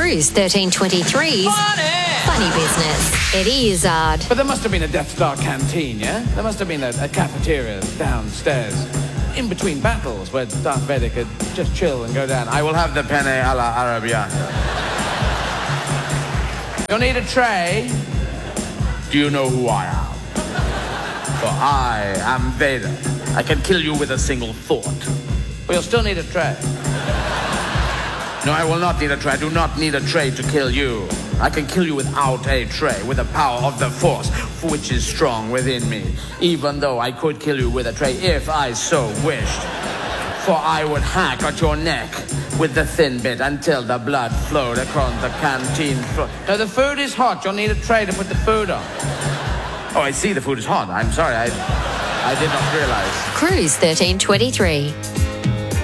Cruise 1323's Funny Business. Eddie Izzard. But there must have been a Death Star canteen, yeah? There must have been a cafeteria downstairs, in between battles, where Darth Vader could just chill and go down. I will have the penne alla arrabbiata. You'll need a tray. Do you know who I am? For I am Vader. I can kill you with a single thought. But you'll still need a tray. No, I will not need a tray. I do not need a tray to kill you. I can kill you without a tray, with the power of the Force, which is strong within me. Even though I could kill you with a tray if I so wished. For I would hack at your neck with the thin bit until the blood flowed across the canteen floor. No, the food is hot. You'll need a tray to put the food on. Oh, I see the food is hot. I'm sorry. I did not realize. Cruise 1323.